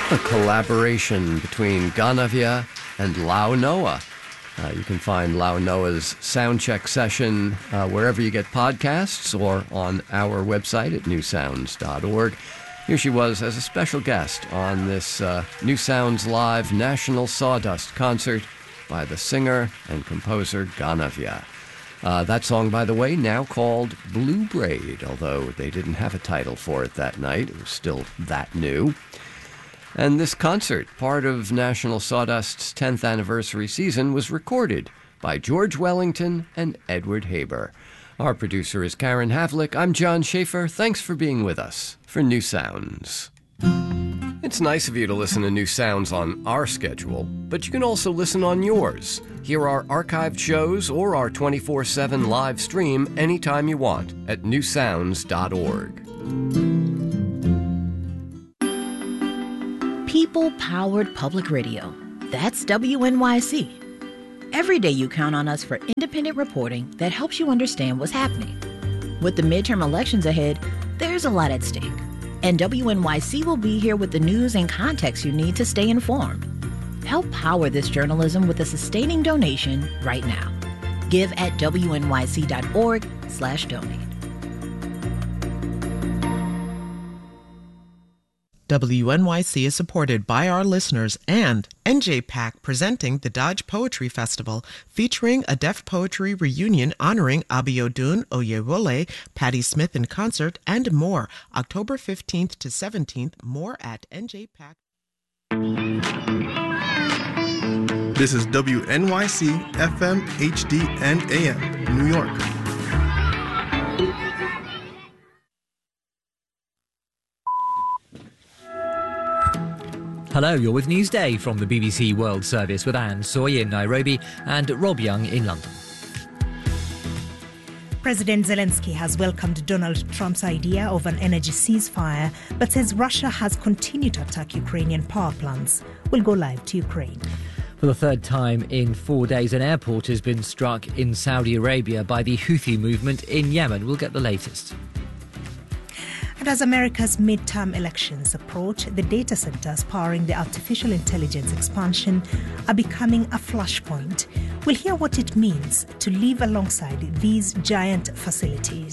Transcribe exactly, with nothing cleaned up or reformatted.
a collaboration between Ganavia and Lau Noah. Uh, you can find Lau Noah's Soundcheck session uh, wherever you get podcasts or on our website at new sounds dot org. Here she was as a special guest on this uh, New Sounds Live National Sawdust concert by the singer and composer Ganavia. Uh, that song, by the way, now called Blue Braid, although they didn't have a title for it that night. It was still that new. And this concert, part of National Sawdust's tenth anniversary season, was recorded by George Wellington and Edward Haber. Our producer is Karen Havlick. I'm John Schaefer. Thanks for being with us for New Sounds. It's nice of you to listen to New Sounds on our schedule, but you can also listen on yours. Hear our archived shows or our twenty-four seven live stream anytime you want at new sounds dot org. People-powered public radio. That's W N Y C. Every day you count on us for independent reporting that helps you understand what's happening. With the midterm elections ahead, there's a lot at stake. And W N Y C will be here with the news and context you need to stay informed. Help power this journalism with a sustaining donation right now. Give at W N Y C dot org slash donate. W N Y C is supported by our listeners and N J PAC presenting the Dodge Poetry Festival, featuring a deaf poetry reunion honoring Abiodun Oyewole, Patti Smith in concert, and more. October fifteenth to seventeenth. More at N J PAC. This is W N Y C F M, H D, and A M, New York. Hello, you're with Newsday from the B B C World Service with Anne Soy in Nairobi and Rob Young in London. President Zelensky has welcomed Donald Trump's idea of an energy ceasefire, but says Russia has continued to attack Ukrainian power plants. We'll go live to Ukraine. For the third time in four days, an airport has been struck in Saudi Arabia by the Houthi movement in Yemen. We'll get the latest. And as America's midterm elections approach, the data centers powering the artificial intelligence expansion are becoming a flashpoint. We'll hear what it means to live alongside these giant facilities.